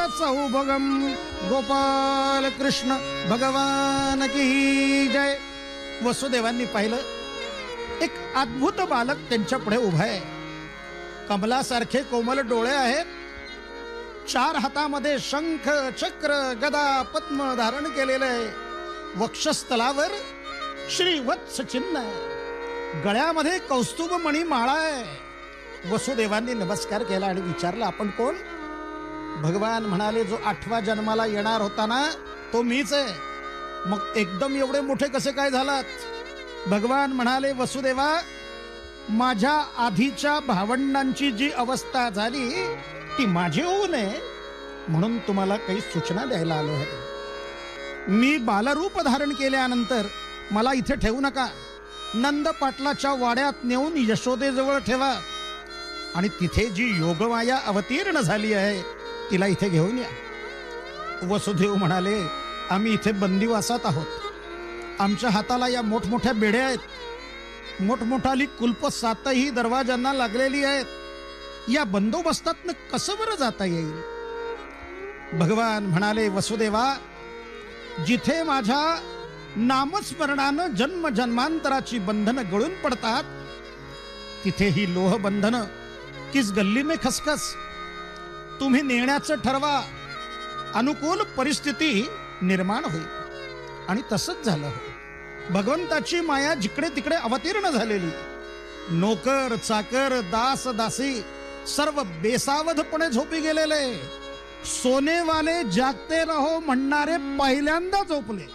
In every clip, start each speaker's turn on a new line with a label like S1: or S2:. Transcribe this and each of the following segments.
S1: सौभगम गोपाल कृष्ण भगवान की जय. वसुदेवांनी पाहिलं एक अद्भुत बालक त्यांच्या पुढे उभा आहे. कमलासारखे कोमल डोळे आहेत, 4 हातामध्ये शंख चक्र गदा पद्म धारण केलेलं आहे, वक्षस्थलावर श्रीवत्स चिन्ह आहे, गळ्यामध्ये कौस्तुभ मणी माळा आहे. वसुदेवांनी नमस्कार केला आणि विचारलं, आपण कोण? भगवान म्हणाले, जो 8व्या जन्माला येणार होता ना तो मीच आहे. मग एकदम एवढे मोठे कसे काय झालात? भगवान म्हणाले, वसुदेवा, माझ्या आधीच्या भावंडांची जी अवस्था झाली ती माझी होऊ नये म्हणून तुम्हाला काही सूचना द्यायला आलो आहे. मी बालरूप धारण केल्यानंतर मला इथे ठेवू नका, नंद पाटलाच्या वाड्यात नेऊन यशोदेजवळ ठेवा आणि तिथे जी योगमाया अवतीर्ण झाली आहे तिला इथे घेऊन या. वसुदेव म्हणाले, आम्ही इथे बंदिवासात आहोत, आमच्या हाताला या मोठमोठ्या बेड्या आहेत, मोठमोठाली कुलप 7ही दरवाजांना लागलेली आहेत, या बंदोबस्तातनं कसं बरं जाता येईल? भगवान म्हणाले, वसुदेवा, जिथे माझ्या नामस्मरणानं जन्म जन्मांतराची बंधनं गळून पडतात तिथे ही लोह बंधनं किस गल्ली में खसखस. तुम्ही नेण्याचं ठरवा, अनुकूल परिस्थिती निर्माण होईल. आणि तसंच झालं. भगवंताची माया जिकडे तिकडे अवतीर्ण झालेली. नोकर चाकर दास दासी सर्व बेसावधपणे झोपी गेलेले. सोनेवाले जागते रहो म्हणणारे पहिल्यांदा झोपले.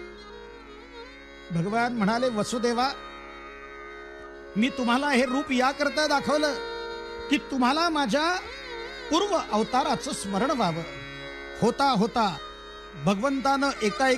S1: भगवान म्हणाले, वसुदेवा, मी तुम्हाला हे रूप याकरता दाखवलं की तुम्हाला माझ्या पूर्व अवताराचं स्मरण व्हावं. होता होता भगवंतानं एकाएकी